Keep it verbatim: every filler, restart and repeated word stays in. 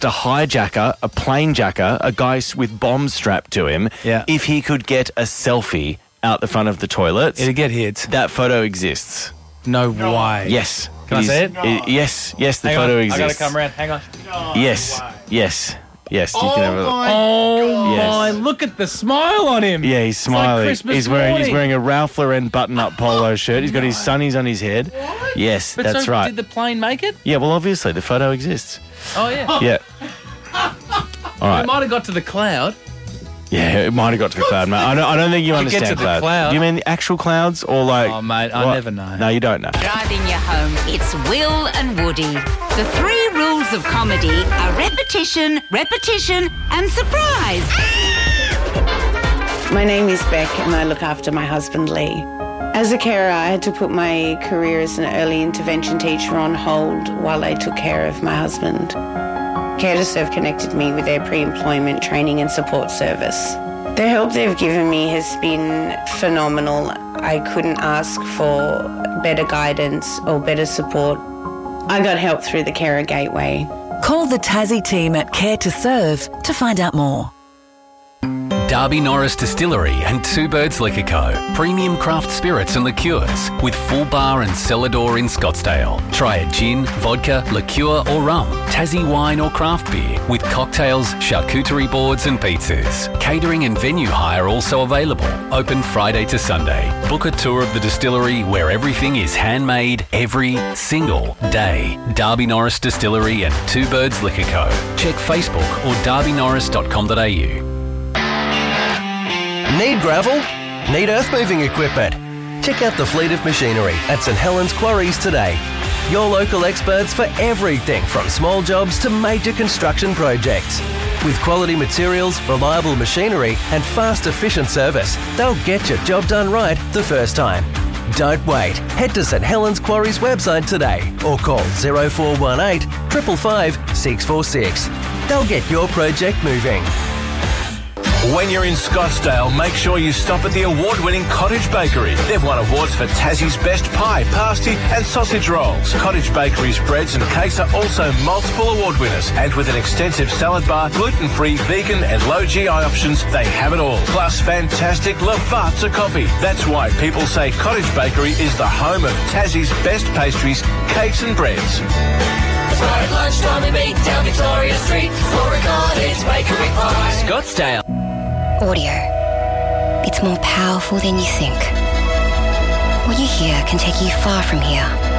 a hijacker, a plane jacker, a guy s- with bombs strapped to him, Yeah. if he could get a selfie out the front of the toilets, It'd get hit. that photo exists. No, way. Yes. Can I is- see it? i- yes, yes, the Hang photo on. exists. I gotta come around. Hang on. Yes, yes, yes. You can have a look. Oh Yes. my! Look at the smile on him. Yeah, he's It's like smiling. Christmas he's wearing he's morning. wearing a Ralph Lauren button-up polo shirt. He's got his sunnies on his head. Yes, But that's so right. Did the plane make it? Yeah, well, obviously the photo exists. Oh yeah. Yeah. All It right. might have got to the cloud. Yeah, it might have got to the cloud, mate. I don't. I don't think you get understand to the cloud. cloud. Do you mean the actual clouds or like? Oh, mate, I what? never know. No, you don't know. Driving you home, it's Will and Woody. The three rules of comedy are repetition, repetition, and surprise. My name is Beck and I look after my husband Lee. As a carer, I had to put my career as an early intervention teacher on hold while I took care of my husband. Care to Serve connected me with their pre-employment training and support service. The help they've given me has been phenomenal. I couldn't ask for better guidance or better support. I got help through the Carer Gateway. Call the Tassie team at Care to Serve to find out more. Darby Norris Distillery and Two Birds Liquor Co. Premium craft spirits and liqueurs with full bar and cellar door in Scottsdale. Try a gin, vodka, liqueur or rum, Tassie wine or craft beer with cocktails, charcuterie boards and pizzas. Catering and venue hire also available. Open Friday to Sunday. Book a tour of the distillery where everything is handmade every single day. Darby Norris Distillery and Two Birds Liquor Co. Check Facebook or darby norris dot com dot a u. Need gravel? Need earth-moving equipment? Check out the fleet of machinery at St Helens Quarries today. Your local experts for everything from small jobs to major construction projects. With quality materials, reliable machinery and fast, efficient service, they'll get your job done right the first time. Don't wait. Head to St Helens Quarries website today or call oh four one eight, five five five, six four six. They'll get your project moving. When you're in Scottsdale, make sure you stop at the award-winning Cottage Bakery. They've won awards for Tassie's best pie, pasty and sausage rolls. Cottage Bakery's breads and cakes are also multiple award winners. And with an extensive salad bar, gluten-free, vegan and low-G I options, they have it all. Plus fantastic Lavazza coffee. That's why people say Cottage Bakery is the home of Tassie's best pastries, cakes and breads. Tomorrow at lunchtime we meet down Victoria Street for a Cottage Bakery pie. Scottsdale. Audio. It's more powerful than you think. What you hear can take you far from here.